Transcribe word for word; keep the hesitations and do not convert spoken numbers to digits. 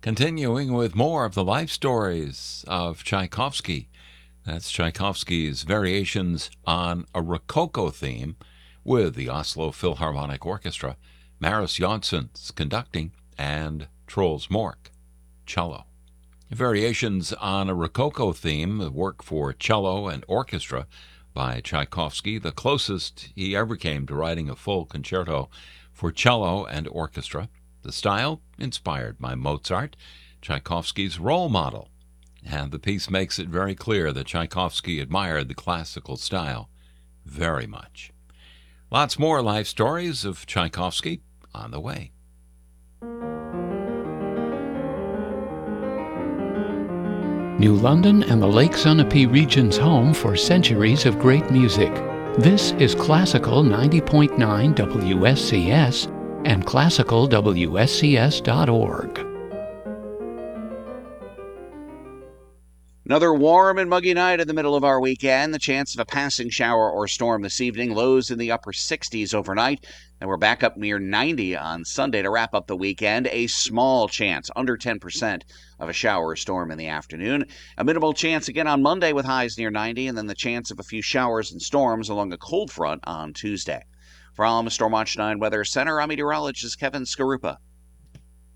Continuing with more of the life stories of Tchaikovsky. That's Tchaikovsky's Variations on a Rococo Theme with the Oslo Philharmonic Orchestra, Maris Janssens conducting, and Troels Mork, cello. Variations on a Rococo Theme, a work for cello and orchestra by Tchaikovsky, the closest he ever came to writing a full concerto for cello and orchestra. The style inspired by Mozart, Tchaikovsky's role model, and the piece makes it very clear that Tchaikovsky admired the classical style very much. Lots more life stories of Tchaikovsky on the way. New London and the Lake Sunapee region's home for centuries of great music. This is Classical ninety point nine W S C S and classical W S C S dot org. Another warm and muggy night in the middle of our weekend. The chance of a passing shower or storm this evening. Lows in the upper sixties overnight. And we're back up near ninety on Sunday to wrap up the weekend. A small chance, under ten percent, of a shower or storm in the afternoon. A minimal chance again on Monday with highs near ninety. And then the chance of a few showers and storms along a cold front on Tuesday. From Stormwatch nine Weather Center, I'm meteorologist Kevin Skarupa.